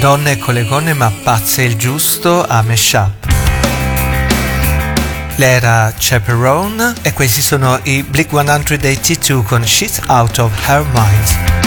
Donne con le gonne ma pazze il giusto a Meshup. L'era Chaperone e questi sono i Blink 182 con She's Out of Her Mind.